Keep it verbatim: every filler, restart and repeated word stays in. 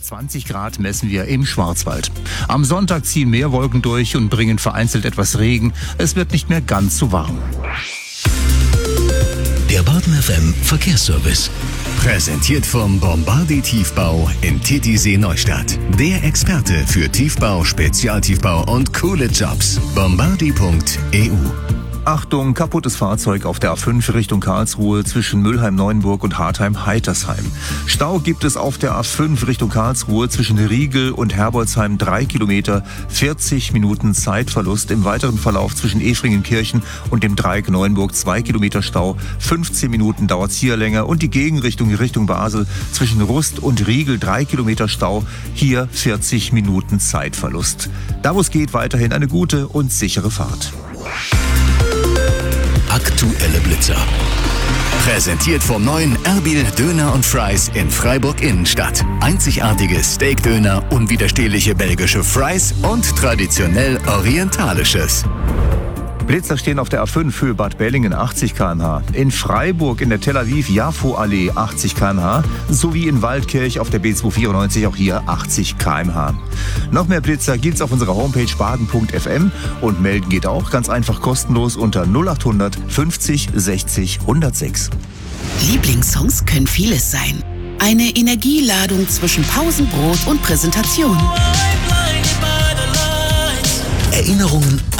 zwanzig Grad messen wir im Schwarzwald. Am Sonntag ziehen mehr Wolken durch und bringen vereinzelt etwas Regen. Es wird nicht mehr ganz so warm. Der Baden F M Verkehrsservice. Präsentiert vom Bombardier Tiefbau in Titisee Neustadt. Der Experte für Tiefbau, Spezialtiefbau und coole Jobs. bombardier punkt e u. Achtung, kaputtes Fahrzeug auf der A fünf Richtung Karlsruhe zwischen Mülheim-Neuenburg und Hartheim-Heitersheim. Stau gibt es auf der A fünf Richtung Karlsruhe zwischen Riegel und Herbolzheim drei Kilometer, vierzig Minuten Zeitverlust. Im weiteren Verlauf zwischen Efringenkirchen und dem Dreieck Neuenburg zwei Kilometer Stau, fünfzehn Minuten dauert es hier länger. Und die Gegenrichtung Richtung Basel zwischen Rust und Riegel drei Kilometer Stau, hier vierzig Minuten Zeitverlust. Da wo es geht, weiterhin eine gute und sichere Fahrt. Aktuelle Blitzer. Präsentiert vom neuen Erbil Döner und Fries in Freiburg Innenstadt. Einzigartige Steakdöner, unwiderstehliche belgische Fries und traditionell orientalisches. Blitzer stehen auf der A fünf Höhe Bad Bellingen achtzig Kilometer pro Stunde, in Freiburg in der Tel Aviv-Jafo-Allee achtzig Kilometer pro Stunde sowie in Waldkirch auf der B zweihundertvierundneunzig auch hier achtzig Kilometer pro Stunde. Noch mehr Blitzer gibt's auf unserer Homepage baden punkt f m und melden geht auch ganz einfach kostenlos unter null acht hundert fünfzig sechzig hundertsechs. Lieblingssongs können vieles sein. Eine Energieladung zwischen Pausenbrot und Präsentation. Erinnerungen